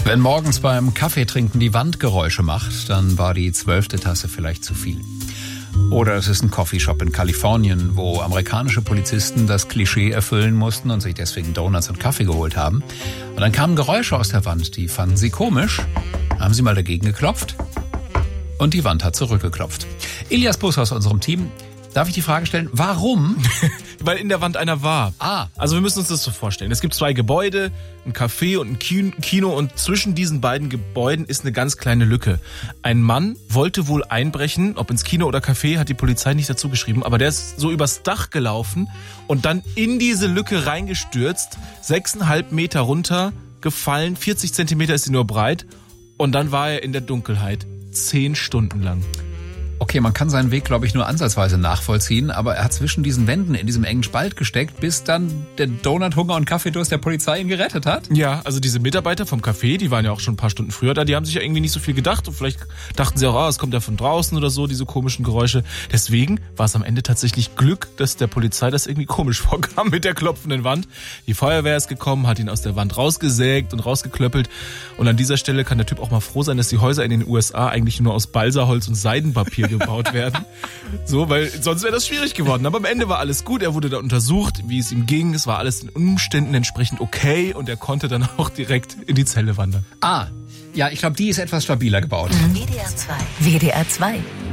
Wenn morgens beim Kaffeetrinken die Wand Geräusche macht, dann war die 12. Tasse vielleicht zu viel. Oder es ist ein Coffeeshop in Kalifornien, wo amerikanische Polizisten das Klischee erfüllen mussten und sich deswegen Donuts und Kaffee geholt haben. Und dann kamen Geräusche aus der Wand, die fanden sie komisch, haben sie mal dagegen geklopft und die Wand hat zurückgeklopft. Ilias Bus aus unserem Team, darf ich die Frage stellen, warum? Weil in der Wand einer war. Also wir müssen uns das so vorstellen. Es gibt 2 Gebäude, ein Café und ein Kino und zwischen diesen beiden Gebäuden ist eine ganz kleine Lücke. Ein Mann wollte wohl einbrechen, ob ins Kino oder Café, hat die Polizei nicht dazu geschrieben, aber der ist so übers Dach gelaufen und dann in diese Lücke reingestürzt, 6,5 Meter runter, gefallen, 40 Zentimeter ist sie nur breit und dann war er in der Dunkelheit 10 Stunden lang. Okay, man kann seinen Weg, glaube ich, nur ansatzweise nachvollziehen, aber er hat zwischen diesen Wänden in diesem engen Spalt gesteckt, bis dann der Donut-Hunger und Kaffeedurst der Polizei ihn gerettet hat. Ja, also diese Mitarbeiter vom Café, die waren ja auch schon ein paar Stunden früher da, die haben sich ja irgendwie nicht so viel gedacht und vielleicht dachten sie auch, es kommt ja von draußen oder so, diese komischen Geräusche. Deswegen war es am Ende tatsächlich Glück, dass der Polizei das irgendwie komisch vorkam mit der klopfenden Wand. Die Feuerwehr ist gekommen, hat ihn aus der Wand rausgesägt und rausgeklöppelt und an dieser Stelle kann der Typ auch mal froh sein, dass die Häuser in den USA eigentlich nur aus Balsaholz und Seidenpapier gebaut werden. So, weil sonst wäre das schwierig geworden. Aber am Ende war alles gut. Er wurde da untersucht, wie es ihm ging. Es war alles den Umständen entsprechend okay und er konnte dann auch direkt in die Zelle wandern. Ja, ich glaube, die ist etwas stabiler gebaut. WDR 2. WDR 2.